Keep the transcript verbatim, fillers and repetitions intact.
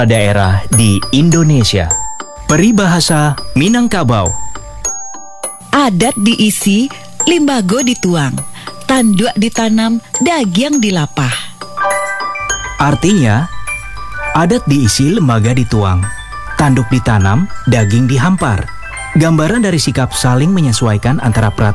daerah di Indonesia. Peribahasa Minangkabau. Adat diisi, limbago dituang, tanduk ditanam, daging dilapah. Artinya, adat diisi, lembaga dituang, tanduk ditanam, daging dihampar. Gambaran dari sikap saling menyesuaikan antara peraturan